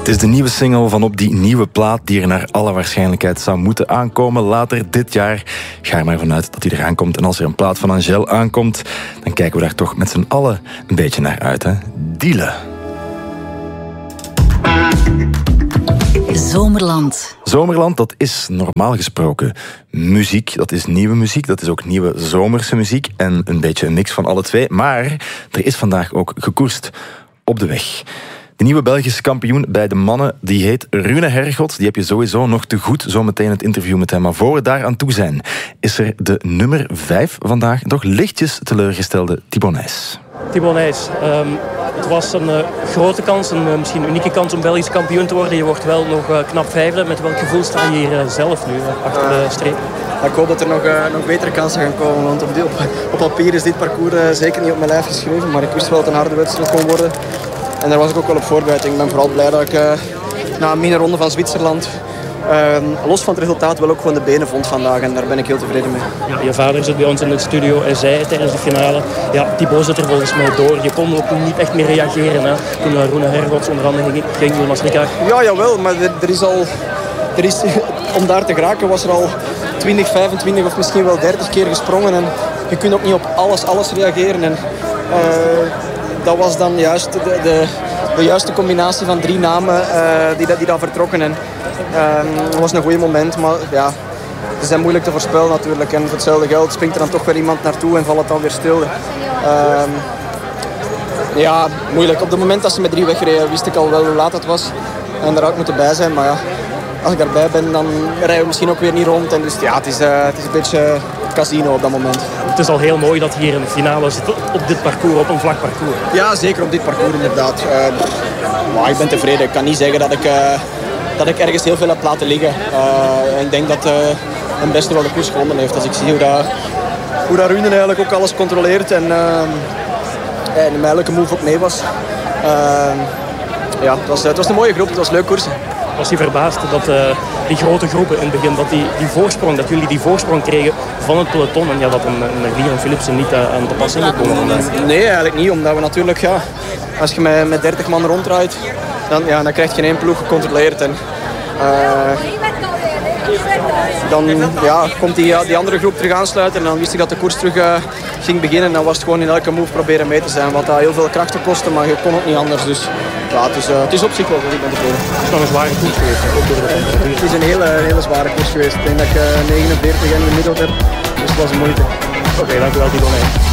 Het is de nieuwe single van op die nieuwe plaat die er naar alle waarschijnlijkheid zou moeten aankomen later dit jaar. Ga er maar vanuit dat die eraan komt. En als er een plaat van Angèle aankomt, dan kijken we daar toch met z'n allen een beetje naar uit. Hè? Dealen. Zomerland. Zomerland, dat is normaal gesproken muziek. Dat is nieuwe muziek, dat is ook nieuwe zomerse muziek. En een beetje een mix van alle twee. Maar er is vandaag ook gekoerst op de weg. De nieuwe Belgische kampioen bij de mannen, die heet Rune Hergots. Die heb je sowieso nog te goed, zometeen het interview met hem. Maar voor we daar aan toe zijn, is er de nummer 5 vandaag, toch lichtjes teleurgestelde Thibaut Nys. Thibaut Nys, het was een grote kans, een misschien unieke kans om Belgisch kampioen te worden. Je wordt wel nog knap vijfde. Met welk gevoel sta je hier zelf nu achter de streep? Ik hoop dat er nog betere kansen gaan komen, want op papier is dit parcours zeker niet op mijn lijf geschreven. Maar ik wist wel dat het een harde wedstrijd kon worden. En daar was ik ook wel op voorbereiding. Ik ben vooral blij dat ik na een mini-ronde van Zwitserland los van het resultaat wel ook gewoon de benen vond vandaag. En daar ben ik heel tevreden mee. Ja, je vader zit bij ons in de studio en zei tijdens de finale... Ja, Thibaut zit er volgens mij door. Je kon ook niet echt meer reageren. Hè? Toen Rune Hergots onder andere ging doen als Ricard. Ja, jawel. Maar om daar te geraken was er al 20, 25 of misschien wel 30 keer gesprongen. En je kunt ook niet op alles reageren. En dat was dan juist de juiste combinatie van 3 namen die dan vertrokken. En het was een goed moment, maar ja, ze zijn moeilijk te voorspellen natuurlijk. En voor hetzelfde geld springt er dan toch weer iemand naartoe en valt het dan weer stil. Ja, moeilijk. Op het moment dat ze met 3 wegreden wist ik al wel hoe laat het was. En daar had ik moeten bij zijn, maar ja, als ik daarbij ben, dan rijden we misschien ook weer niet rond. En dus ja, het is een beetje casino op dat moment. Het is al heel mooi dat hier in de finale zit op dit parcours, op een vlak parcours. Ja, zeker op dit parcours inderdaad. Maar ik ben tevreden. Ik kan niet zeggen dat ik ergens heel veel heb laten liggen. Ik denk dat een beste wel de koers gewonnen heeft. Als ik zie hoe dat Rune eigenlijk ook alles controleert en met elke move ook mee was. Ja, het was een mooie groep, het was leuk koersen. Was je verbaasd dat die grote groepen in het begin, dat jullie die voorsprong kregen van het peloton en ja, dat een Liam Philipsen niet aan de pas in komen vandaag? Nee, eigenlijk niet, omdat we natuurlijk, ja, als je met 30 man ronddraait, dan krijg je geen één ploeg gecontroleerd. En dan komt die andere groep terug aansluiten en dan wist ik dat de koers terug ging beginnen. En dan was het gewoon in elke move proberen mee te zijn, wat dat heel veel krachten kostte, maar je kon ook niet anders. Dus ja, het is op zich wel goed, ik ben tevreden. Het is nog een zware koers geweest, ook door de temperatuur. Het is een hele zware koers geweest. Ik denk dat ik 49 en gemiddeld heb, dus het was een moeite. Oké, dankjewel Thibaut Nys.